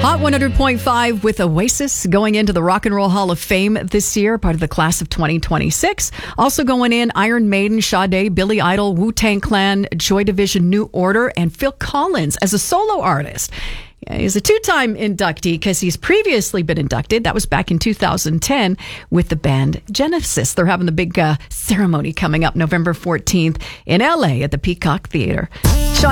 Hot 100.5 with Oasis going into the Rock and Roll Hall of Fame this year, part of the class of 2026. Also going in, Iron Maiden, Sade, Billy Idol, Wu-Tang Clan, Joy Division, New Order, and Phil Collins as a solo artist. He's a two-time inductee because he's previously been inducted. That was back in 2010 with the band Genesis. They're having the big ceremony coming up November 14th in LA at the Peacock Theater. Sean